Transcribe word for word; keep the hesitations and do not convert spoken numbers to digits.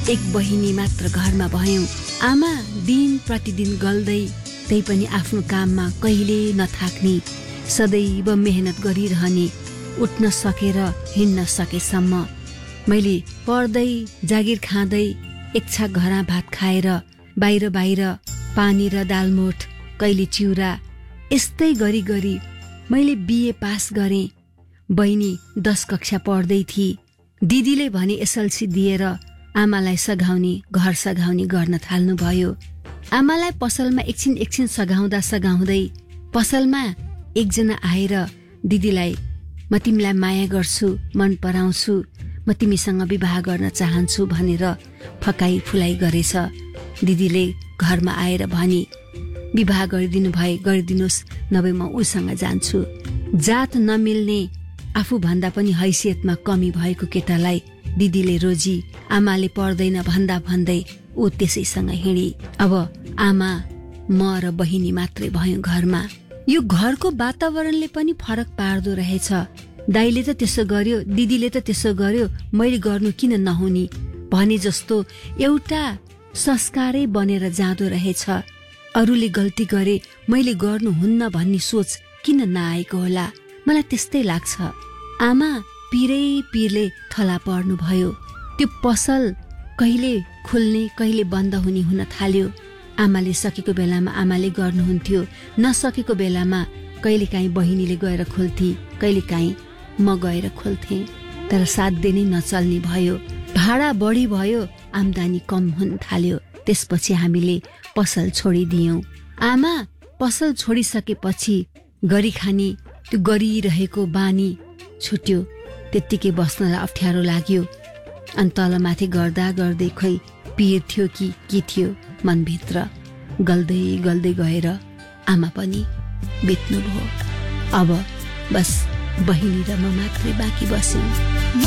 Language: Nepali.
एक बहिनी मात्र घरमा भयौं। आमा दिन प्रतिदिन गल्दै, त्यही पनि आफ्नो काममा कहिले नथाक्ने, सदैव मेहनत गरिरहने, उठ्न सकेर हिँड्न सकेसम्म। मैले पढ्दै, जागिर खाँदै, एक छाक घरा भात खाएर बाहिर बाहिर पानी र दालमोठ, कहिले चिउरा, यस्तै गरी गरी मैले बिए पास गरेँ। बहिनी दश कक्षा पढ्दै थिए। दिदीले भने एसएलसी दिएर आमालाई सघाउने, घर सघाउने गर्न थाल्नुभयो। आमालाई पसलमा एकछिन एकछिन सघाउँदा सघाउँदै पसलमा एकजना आएर दिदीलाई म तिमीलाई माया गर्छु, मन पराउँछु, म तिमीसँग विवाह गर्न चाहन्छु भनेर फकाई फुलाई गरेछ। दिदीले घरमा आएर भनी, विवाह गरिदिनु भए गरिदिनुहोस्, नभए म उसँग जान्छु। जात नमिल्ने, आफू भन्दा पनि हैसियतमा कमी भएको केटालाई दिदीले रोजी। आमाले पढ्दैन भन्दा भन्दै ऊ त्यसैसँग हिँडी। अब आमा, म र बहिनी मात्रै भयौं घरमा। यो घरको वातावरणले पनि फरक पार्दो रहेछ। दाइले त त्यसो गर्यो, दिदीले त त्यसो गर्यो, मैले गर्नु किन नहुने भने जस्तो एउटा संस्कारै बनेर जाँदो रहेछ। अरूले गल्ती गरे मैले गर्नुहुन्न भन्ने सोच किन नआएको होला, मलाई त्यस्तै लाग्छ। आमा पिरै पिरले थला पर्नु भयो। त्यो पसल कहिले खुल्ने कहिले बन्द हुने हुन थाल्यो। आमाले सकेको बेलामा आमाले गर्नुहुन्थ्यो, नसकेको बेलामा कहिलेकाहीँ बहिनीले गएर खोल्थे, कहिलेकाहीँ म गएर खोल्थे। तर सात दिनै नचल्ने भयो। भाडा बढी भयो, आम्दानी कम हुन थाल्यो। त्यसपछि हामीले पसल छोडिदियौं। आमा पसल छोडिसकेपछि गरी खाने त्यो गरिरहेको बानी छुट्यो। त्यत्तिकै बस्नलाई अप्ठ्यारो लाग्यो। अनि तलमाथि गर्दा गर्दै खोइ पिर थियो कि के थियो मनभित्र, गल्दै गल्दै गएर आमा पनि बित्नुभयो। अब बस बहिनी र म मात्रै बाँकी बस्यौं।